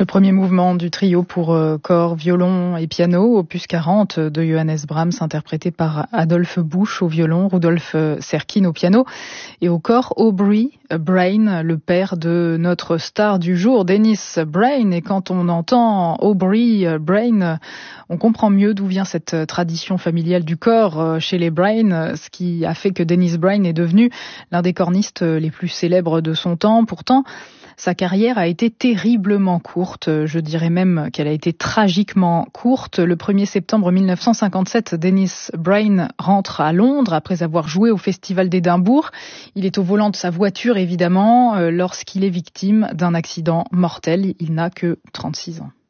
Le premier mouvement du trio pour corps, violon et piano, opus 40 de Johannes Brahms, interprété par Adolphe Busch au violon, Rudolf Serkin au piano et au corps Aubrey Brain, le père de notre star du jour, Dennis Brain. Et quand on entend Aubrey Brain, on comprend mieux d'où vient cette tradition familiale du corps chez les Brain, ce qui a fait que Dennis Brain est devenu l'un des cornistes les plus célèbres de son temps. Pourtant, sa carrière a été terriblement courte, je dirais même qu'elle a été tragiquement courte. Le 1er septembre 1957, Dennis Brain rentre à Londres après avoir joué au Festival d'Édimbourg. Il est au volant de sa voiture, évidemment, lorsqu'il est victime d'un accident mortel. Il n'a que 36 ans.